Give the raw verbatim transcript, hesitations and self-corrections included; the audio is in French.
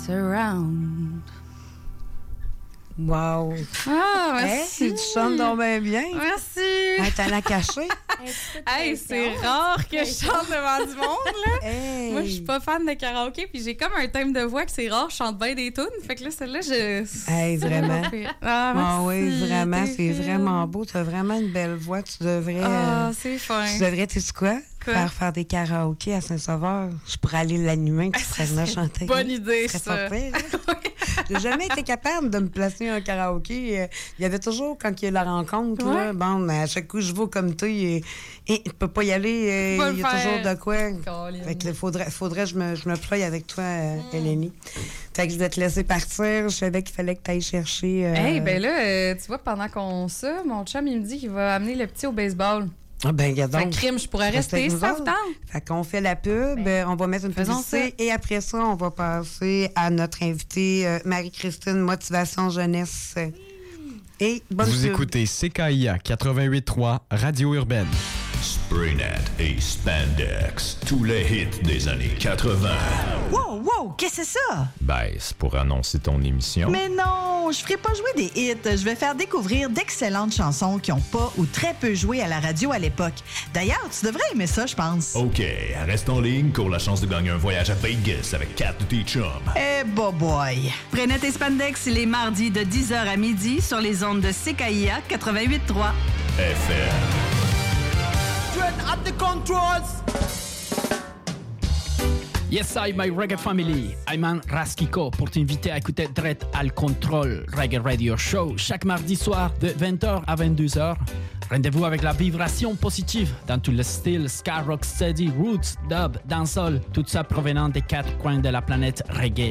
Surround. Wow! Ah, merci! Hey, tu chantes donc bien bien! Merci! Hey, t'as la cachée? Hey, c'est rare que je chante devant du monde, là! Hey. Moi, je suis pas fan de karaoké, puis j'ai comme un thème de voix que c'est rare, je chante bien des tunes. Fait que là, celle-là, je... Hey, vraiment? Ah, ah oui, vraiment, c'est fine. vraiment beau. Tu as vraiment une belle voix. Tu devrais... Ah, euh, c'est fin. Tu devrais, tu sais quoi? Quoi? Faire, faire des karaokés à Saint-Sauveur. Je pourrais aller l'animer, tu serais venue chanter. Bonne idée, ça. ça. Pire, hein? J'ai jamais été capable de me placer un karaoké. Il y avait toujours, quand il y a la rencontre, ouais. là, bon, à chaque coup, je vais comme toi, et tu ne peux pas y aller. Il y a toujours de quoi. Fait que faudrait, faudrait que je me, je me ploie avec toi, euh, mm. Elénie. Fait que je vais te laisser partir. Je savais qu'il fallait que tu ailles chercher. Euh... Hey, ben là, euh, tu vois, pendant qu'on ça, mon chum, il me dit qu'il va amener le petit au baseball. Ah ben, regarde donc. Fait crime, je pourrais rester, ça vous tente? Fait qu'on fait la pub, ben, on va mettre une publicité et après ça, on va passer à notre invitée euh, Marie-Christine, Motivation Jeunesse. Oui. Et bonne Vous pub. écoutez C K I A quatre-vingt-huit trois, Radio Urbaine. Spraynet et Spandex, tous les hits des années quatre-vingts. Wow, wow, qu'est-ce que c'est ça? Ben, c'est pour annoncer ton émission. Mais non, je ferai pas jouer des hits. Je vais faire découvrir d'excellentes chansons qui ont pas ou très peu joué à la radio à l'époque. D'ailleurs, tu devrais aimer ça, je pense. OK, reste en ligne, cours la chance de gagner un voyage à Vegas avec quatre de tes chums. Eh, bo boy! Spraynet et Spandex, les mardis de dix heures à midi sur les ondes de C K I A quatre-vingt-huit trois. F M. At the controls. Yes, I, my reggae family. Ayman Raskiko pour t'inviter à écouter Dread Al Control Reggae Radio Show chaque mardi soir de vingt heures à vingt-deux heures. Rendez-vous avec la vibration positive dans tout le style ska, rock, steady, roots, dub, dancehall, tout ça provenant des quatre coins de la planète reggae.